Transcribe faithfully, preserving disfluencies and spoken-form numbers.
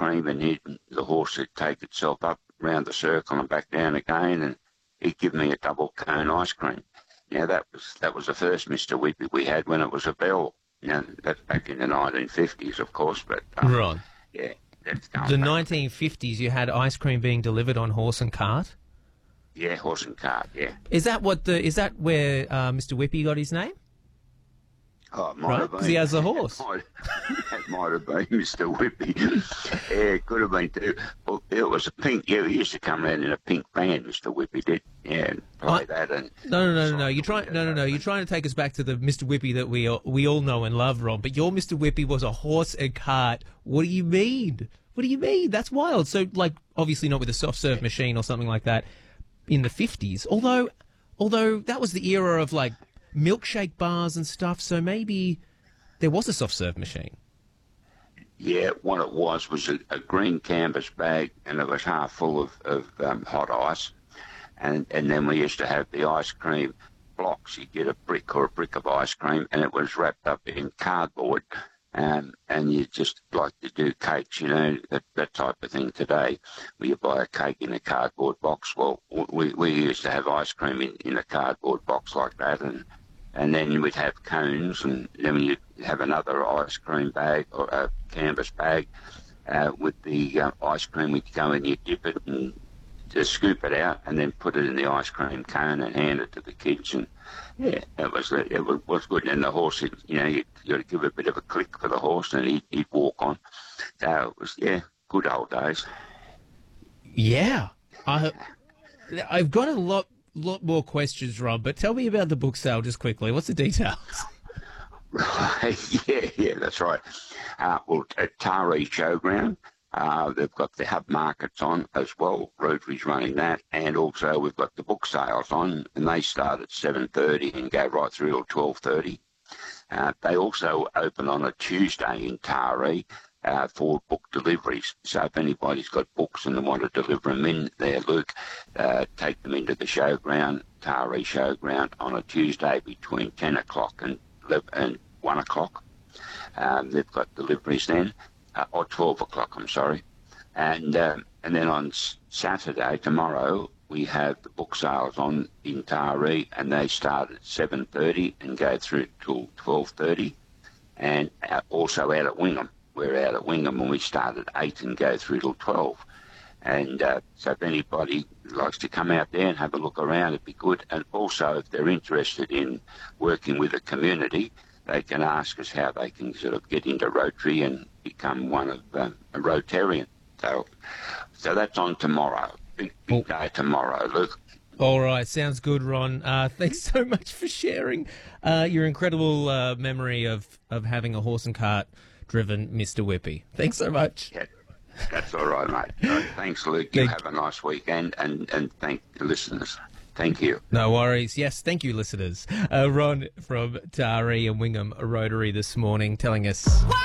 cream, and he'd, the horse would take itself up round the circle and back down again, and he'd give me a double cone ice cream. Now, that was that was the first Mister Whippy we had when it was a bell. Now, that's back in the nineteen fifties, of course, but... Um, right. Yeah, that's going The back. nineteen fifties, you had ice cream being delivered on horse and cart? Yeah, horse and cart, yeah. Is that what the? Is that where uh, Mister Whippy got his name? Oh, it might Right, have been. 'cause he has a horse. It might, it might have been Mister Whippy. Yeah, it could have been too. Well, it was a pink, yeah, he used to come around in a pink van, Mister Whippy did. Yeah, and play I- that. And No, no, no, no, no. You cycle, try. No, no, no. You're trying to take us back to the Mister Whippy that we all, we all know and love, Ron. But your Mister Whippy was a horse and cart. What do you mean? What do you mean? That's wild. So, like, obviously not with a soft serve machine or something like that in the fifties. Although, although that was the era of like milkshake bars and stuff. So maybe there was a soft serve machine. Yeah, what it was was a, a green canvas bag, and it was half full of, of um, hot ice. And, and then we used to have the ice cream blocks. You'd get a brick or a brick of ice cream, and it was wrapped up in cardboard. Um, and you just like to do cakes, you know, that, that type of thing today, where you buy a cake in a cardboard box. Well, we, we used to have ice cream in, in a cardboard box like that, and and then we'd have cones, and then you'd have another ice cream bag or a canvas bag uh, with the uh, ice cream. We'd go and you'd dip it and just scoop it out, and then put it in the ice cream cone and hand it to the kids. And yeah, it was it was, was good. And the horse, you know, you got to give a bit of a click for the horse, and he'd, he'd walk on. So it was yeah, good old days. Yeah, I, I've got a lot, lot more questions, Rob. But tell me about the book sale just quickly. What's the details? Right, yeah, yeah, that's right. Uh, well, at Taree Showground, uh, they've got the hub markets on as well. Rotary's running that, and also we've got the book sales on, and they start at seven thirty and go right through till twelve thirty. Uh, they also open on a Tuesday in Taree uh, for book deliveries. So if anybody's got books and they want to deliver them in there, Luke, uh, take them into the showground, Taree Showground, on a Tuesday between ten o'clock and and one o'clock. Um, they've got deliveries then, uh, or twelve o'clock, I'm sorry. And um, and then on s- Saturday, tomorrow, we have the book sales on in Taree, and they start at seven thirty and go through till twelve thirty. And uh, also out at Wingham. We're out at Wingham, and we start at eight and go through till twelve. And uh, so if anybody likes to come out there and have a look around, it'd be good. And also, if they're interested in working with a community, they can ask us how they can sort of get into Rotary and become one of um, a Rotarian. So, so that's on tomorrow. Big, big day tomorrow, Luke. All right, sounds good, Ron. Uh, thanks so much for sharing uh, your incredible uh, memory of, of having a horse and cart driven Mister Whippy. Thanks so much. Yeah. That's all right, mate. All right, thanks, Luke. You Thank- have a nice weekend, and, and thank the listeners. Thank you. No worries. Yes, thank you, listeners. Uh, Ron from Taree and Wingham Rotary this morning telling us...